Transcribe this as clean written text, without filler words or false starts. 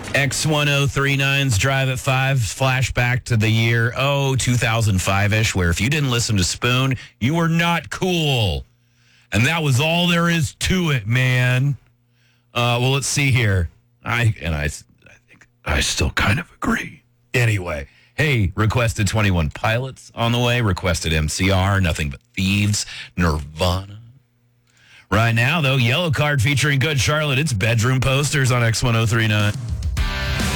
X1039's Drive at 5, flashback to the year, 2005-ish, where if you didn't listen to Spoon, you were not cool. And that was all there is to it, man. Well, let's see here. I think I still kind of agree. Anyway, hey, requested 21 Pilots on the way, requested MCR, Nothing But Thieves, Nirvana. Right now, though, Yellow Card featuring Good Charlotte. It's bedroom posters on X1039.